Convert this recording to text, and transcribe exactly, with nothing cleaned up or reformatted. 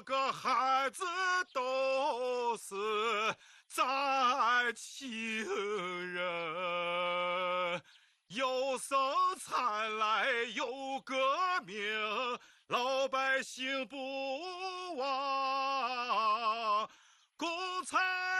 个孩子都是咱亲人。有生产来有革命，老百姓不忘。共产